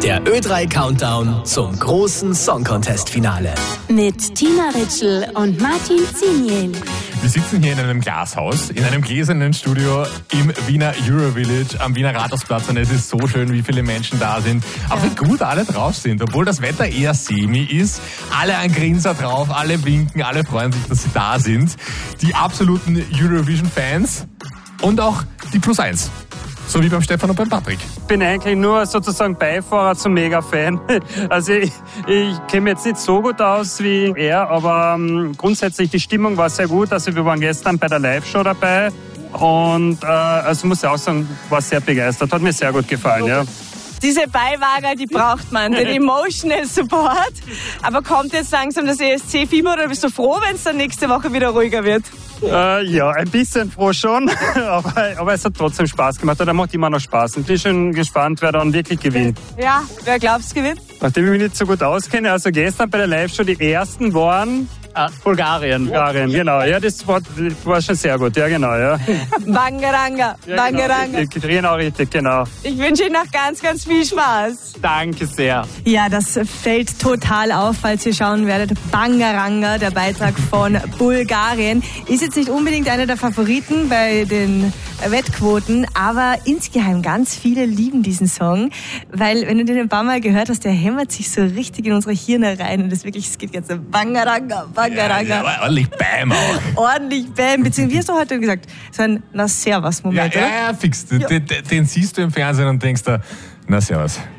Der Ö3 Countdown zum großen Song Contest Finale. Mit Tina Ritschl und Martin Ziniel. Wir sitzen hier in einem Glashaus, in einem gläsernen Studio im Wiener Eurovillage am Wiener Rathausplatz und es ist so schön, wie viele Menschen da sind. Auch wie gut alle drauf sind, obwohl das Wetter eher semi ist. Alle ein Grinser drauf, alle winken, alle freuen sich, dass sie da sind. Die absoluten Eurovision-Fans und auch die Plus-1. So wie beim Stefan und beim Patrick. Ich bin eigentlich nur sozusagen Beifahrer zum Mega-Fan. Also ich kenne mich jetzt nicht so gut aus wie er, aber grundsätzlich die Stimmung war sehr gut. Also wir waren gestern bei der Live-Show dabei und also muss ich auch sagen, war sehr begeistert. Hat mir sehr gut gefallen, ja. Diese Beiwager, die braucht man, den Emotional Support. Aber kommt jetzt langsam das ESC-Fieber oder bist du froh, wenn es dann nächste Woche wieder ruhiger wird? Ja, ein bisschen froh schon, aber es hat trotzdem Spaß gemacht und er macht immer noch Spaß. Und ich bin schon gespannt, wer dann wirklich gewinnt. Ja, wer glaubst du gewinnt? Nachdem ich mich nicht so gut auskenne, also gestern bei der Live-Show, die ersten waren... Bulgarien, genau. Ja, das war schon sehr gut, ja genau, ja. Bangaranga, Bangaranga. Genau, richtig, genau. Ich wünsche Ihnen noch ganz, ganz viel Spaß. Danke sehr. Ja, das fällt total auf, falls ihr schauen werdet. Bangaranga, der Beitrag von Bulgarien. Ist jetzt nicht unbedingt einer der Favoriten bei den Wettquoten, aber insgeheim ganz viele lieben diesen Song, weil wenn du den ein paar Mal gehört hast, der hämmert sich so richtig in unsere Hirne rein und das wirklich, es geht ganz so Bangaranga, Bangaranga. Ja, ordentlich Bam auch. Ordentlich Bam, beziehungsweise wie hast du heute gesagt, so ein Na-Servus-Moment, Ja, fix. Den siehst du im Fernsehen und denkst da, na servus.